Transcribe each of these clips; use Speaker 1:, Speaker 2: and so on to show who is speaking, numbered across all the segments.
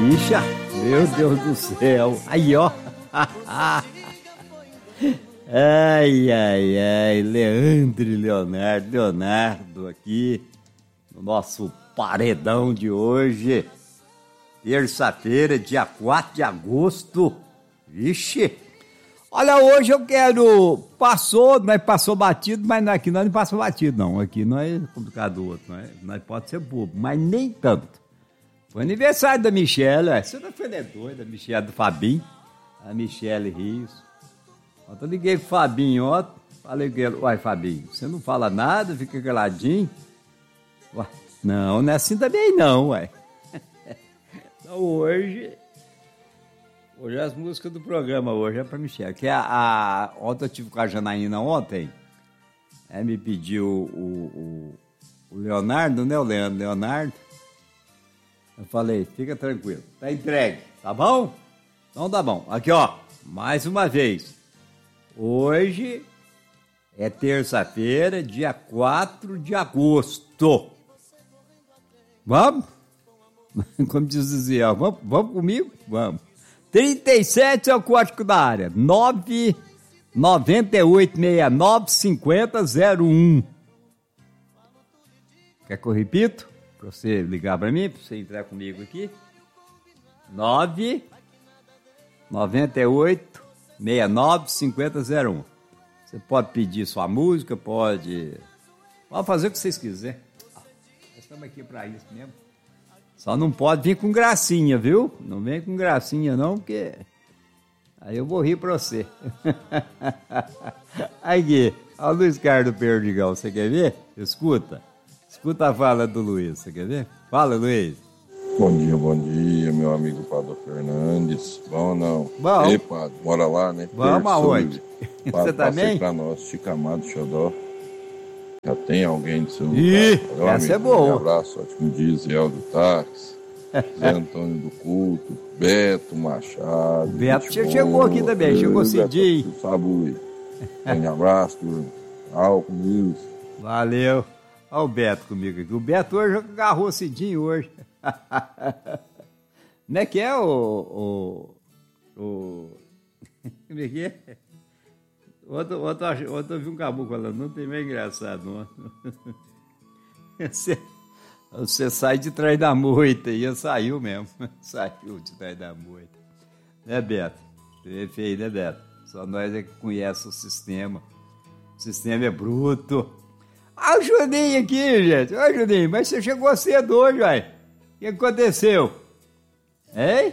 Speaker 1: Ixa, meu Deus do céu. Aí, ó. Ai, ai, ai. Leonardo aqui no nosso paredão de hoje. Terça-feira, dia 4 de agosto. Vixe. Olha, hoje eu quero... Passou batido, mas aqui nós não passou batido, não. Aqui não é complicado do outro, nós pode ser bobo, mas nem tanto. Foi aniversário da Michelle, você não foi doida, a Michelle do Fabinho, a Michelle Rios. Ontem eu liguei pro Fabinho ontem, falei com ele, uai Fabinho, você não fala nada, fica caladinho? Uai, não é assim também não, uai. Então hoje as músicas do programa hoje é pra Michelle, que ontem eu tive com a Janaína ontem, me pediu o Leonardo, né, o Leonardo. Eu falei, fica tranquilo, tá entregue, tá bom? Então tá bom. Aqui, ó, mais uma vez. Hoje é terça-feira, dia 4 de agosto. Vamos? Como diz o Zé, vamos comigo? Vamos. 37 é o código da área. 998695001. Quer que eu repito? Para você ligar para mim, para você entrar comigo aqui. 998695001. Você pode pedir sua música, pode fazer o que vocês quiserem. Nós estamos aqui para isso mesmo. Só não pode vir com gracinha, viu? Não vem com gracinha não, porque aí eu vou rir para você. Aí, Gui, olha o Luiz Carlos Perdigão, você quer ver? Escuta a fala do Luiz, você quer ver? Fala, Luiz.
Speaker 2: Bom dia, meu amigo Padre Fernandes. Bom ou não?
Speaker 1: Bom.
Speaker 2: Ei, Padre, bora lá, né?
Speaker 1: Vamos aonde?
Speaker 2: Padre,
Speaker 1: você também?
Speaker 2: pra nós, Chicamado, Xodó. Já tem alguém do seu lugar?
Speaker 1: Ih, essa é boa.
Speaker 2: Um abraço, ótimo dia, Zé do Táxi, Zé Antônio do Culto, Beto Machado.
Speaker 1: Beto chegou aqui também, chegou cedinho.
Speaker 2: Sabe, um abraço, álcool, News.
Speaker 1: Valeu. Olha o Beto comigo aqui. O Beto hoje agarrou cedinho hoje. Como é que é Como é que é? Ontem eu vi um caboclo falando, não tem mais engraçado, não. Você sai de trás da moita, e saiu mesmo. Saiu de trás da moita. Né, Beto? É feio, né, Beto? Só nós é que conhece o sistema. O sistema é bruto. Olha o Juninho aqui, gente. Olha, Juninho, mas você chegou cedo hoje, uai. O que aconteceu? Hein?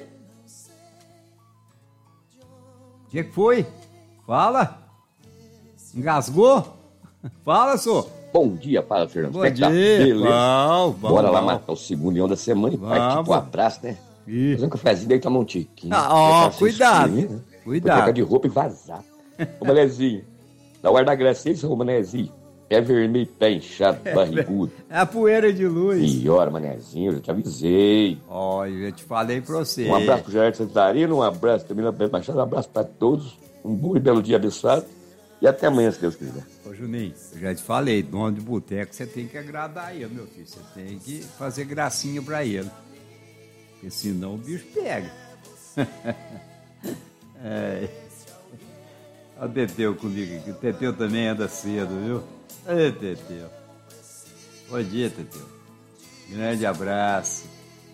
Speaker 1: O que foi? Fala. Engasgou? Fala, senhor.
Speaker 3: Bom dia, Padre Fernando.
Speaker 1: Bom dia. Beleza.
Speaker 3: Bora lá matar o segundo leão da semana e partir pro abraço, né? Fazer um cafezinho, daí tomar um tiquinho.
Speaker 1: Cuidado.
Speaker 3: Né?
Speaker 1: Cuidado.
Speaker 3: Trocar de roupa e vazar. Ô, Manezinho, na hora da graça, esse ô, Manezinho, pé vermelho, pé inchado, barrigudo.
Speaker 1: É a poeira de luz.
Speaker 3: Pior, Manezinho, eu já te avisei.
Speaker 1: Eu já te falei pra você.
Speaker 3: Um abraço pro Gerardo Santarino, um abraço também na Pé Machado, um abraço pra todos. Um bom e belo dia abençoado. E até amanhã, se Deus quiser.
Speaker 1: Ô, Juninho, eu já te falei, dono de boteco, você tem que agradar ele, meu filho. Você tem que fazer gracinha pra ele. Porque senão o bicho pega. Olha o Teteu comigo aqui. O Teteu também anda cedo, viu? Ei, Teteu. Bom dia, Teteu. Grande abraço.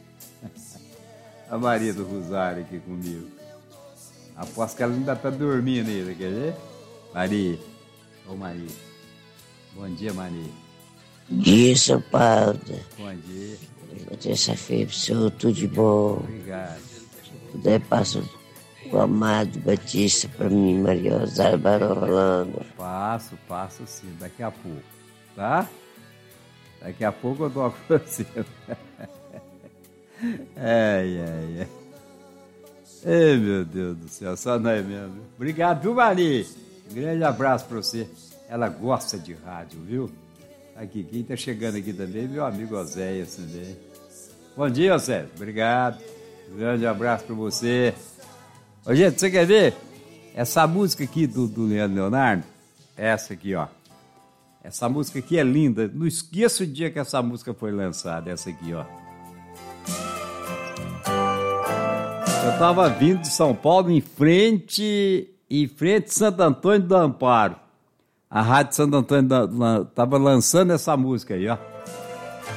Speaker 1: A Maria do Rosário aqui comigo. Aposto que ela ainda tá dormindo ainda, quer ver? Maria. Ô, Maria. Bom dia, Maria.
Speaker 4: Bom dia, seu padre.
Speaker 1: Bom dia.
Speaker 4: Boa terça-feira pro senhor, tudo de bom.
Speaker 1: Obrigado.
Speaker 4: Se puder, passa o Amado Batista pra mim, Maria Rosário Barão Rolando.
Speaker 1: Passo sim, daqui a pouco, tá? Daqui a pouco eu dou com você. Ai. Ei, meu Deus do céu, só nós mesmo. Obrigado, viu, Maria? Um grande abraço pra você. Ela gosta de rádio, viu? Aqui, quem tá chegando aqui também, meu amigo Oséias também. Bom dia, Oséias. Obrigado. Um grande abraço pra você. Ô, gente, você quer ver? Essa música aqui do Leonardo, essa aqui, ó. Essa música aqui é linda. Não esqueça o dia que essa música foi lançada, essa aqui, ó. Eu tava vindo de São Paulo em frente a Santo Antônio do Amparo. A Rádio Santo Antônio tava lançando essa música aí, ó.